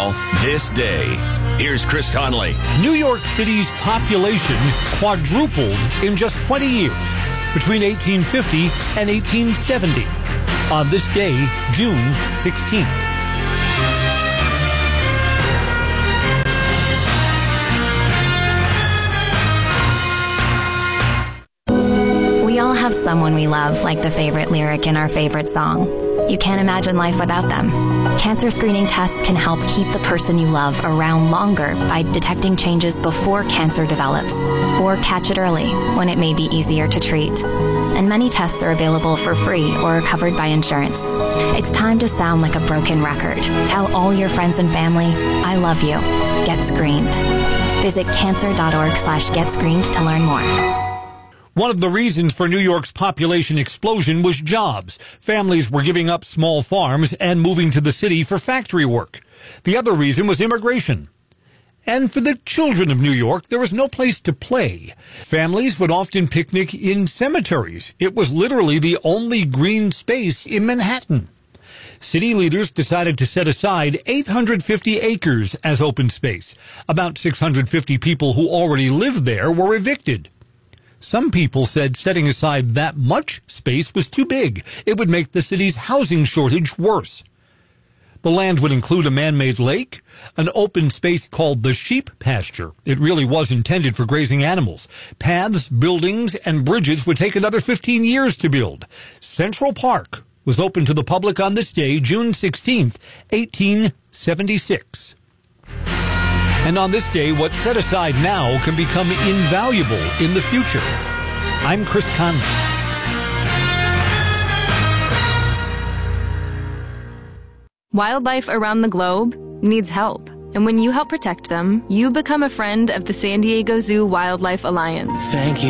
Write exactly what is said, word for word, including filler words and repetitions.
now, this day. Here's Chris Conley. New York City's population quadrupled in just twenty years, between eighteen fifty and eighteen seventy. On this day, June sixteenth. We all have someone we love, like the favorite lyric in our favorite song. You can't imagine life without them. Cancer screening tests can help keep the person you love around longer by detecting changes before cancer develops, or catch it early when it may be easier to treat. And many tests are available for free or are covered by insurance. It's time to sound like a broken record. Tell all your friends and family, I love you. Get screened. Visit cancer.org slash get screened to learn more. One of the reasons for New York's population explosion was jobs. Families were giving up small farms and moving to the city for factory work. The other reason was immigration. And for the children of New York, there was no place to play. Families would often picnic in cemeteries. It was literally the only green space in Manhattan. City leaders decided to set aside eight hundred fifty acres as open space. About six hundred fifty people who already lived there were evicted. Some people said setting aside that much space was too big. It would make the city's housing shortage worse. The land would include a man-made lake, an open space called the sheep pasture. It really was intended for grazing animals. Paths, buildings, and bridges would take another fifteen years to build. Central Park was open to the public on this day, June sixteenth, eighteen seventy-six. And on this day, what's set aside now can become invaluable in the future. I'm Chris Conley. Wildlife around the globe needs help. And when you help protect them, you become a friend of the San Diego Zoo Wildlife Alliance. Thank you.